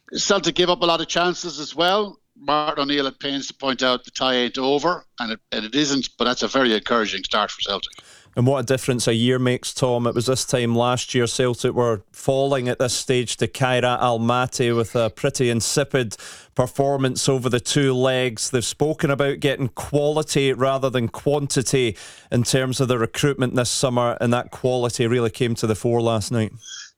Celtic gave up a lot of chances as well. Martin O'Neill had pains to point out the tie ain't over, and it isn't, but that's a very encouraging start for Celtic. And what a difference a year makes, Tom. It was this time last year Celtic were falling at this stage to Kairat Almaty with a pretty insipid performance over the two legs. They've spoken about getting quality rather than quantity in terms of the recruitment this summer, and that quality really came to the fore last night.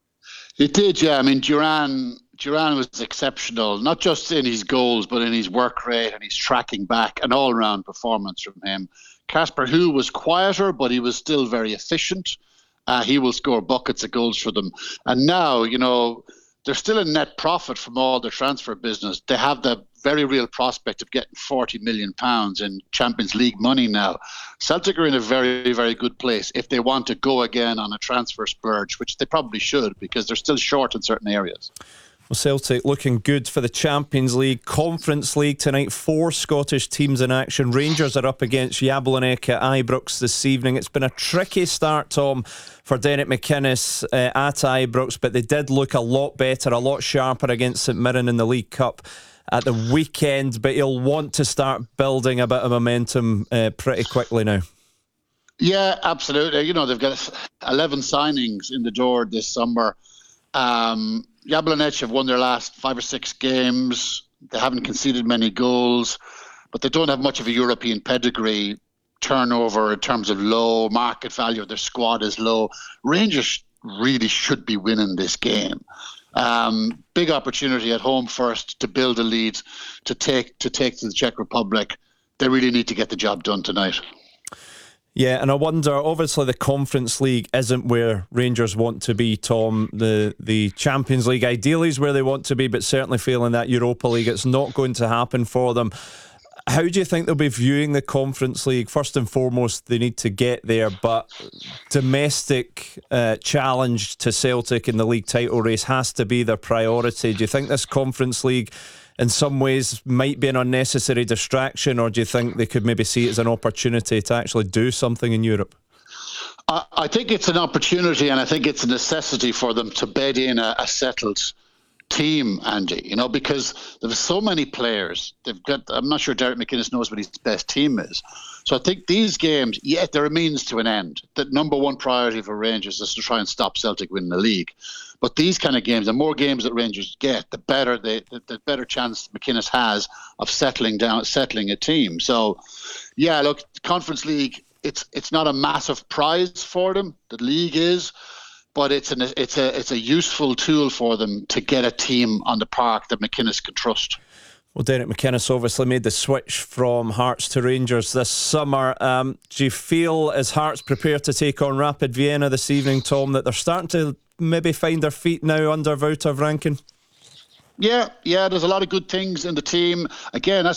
It did, yeah. I mean, Duran was exceptional, not just in his goals, but in his work rate and his tracking back, an all-round performance from him. Casper Hu was quieter, but he was still very efficient. He will score buckets of goals for them. And now, they're still in net profit from all their transfer business. They have the very real prospect of getting £40 million in Champions League money now. Celtic are in a very, very good place if they want to go again on a transfer splurge, which they probably should, because they're still short in certain areas. Well, Celtic looking good for the Champions League. Conference League tonight, 4 Scottish teams in action. Rangers are up against Jablonec at Ibrox this evening. It's been a tricky start, Tom, for Derek McInnes at Ibrox, but they did look a lot better, a lot sharper against St Mirren in the League Cup at the weekend, but he'll want to start building a bit of momentum pretty quickly now. Yeah, absolutely. They've got 11 signings in the door this summer. Jablonec have won their last 5 or 6 games. They haven't conceded many goals, but they don't have much of a European pedigree. Turnover in terms of low, market value of their squad is low. Rangers really should be winning this game. Big opportunity at home first to build a lead, to take to the Czech Republic. They really need to get the job done tonight. Yeah, and I wonder, obviously the Conference League isn't where Rangers want to be, Tom. The Champions League ideally is where they want to be, but certainly feeling that Europa League, it's not going to happen for them. How do you think they'll be viewing the Conference League? First and foremost, they need to get there, but domestic challenge to Celtic in the league title race has to be their priority. Do you think this Conference League in some ways might be an unnecessary distraction, or do you think they could maybe see it as an opportunity to actually do something in Europe? I think it's an opportunity, and I think it's a necessity for them to bed in a settled team, Andy, because there's so many players. I'm not sure Derek McInnes knows what his best team is. So I think these games, they're a means to an end. The number one priority for Rangers is to try and stop Celtic winning the league. But these kind of games, the more games that Rangers get, the better chance McInnes has of settling a team. So, look, Conference League, it's not a massive prize for them. The league is, but it's a useful tool for them to get a team on the park that McInnes can trust. Well, Derek McInnes obviously made the switch from Hearts to Rangers this summer. Do you feel, as Hearts prepare to take on Rapid Vienna this evening, Tom, that they're starting to maybe find their feet now under Wouter Vranken? Yeah, there's a lot of good things in the team. Again,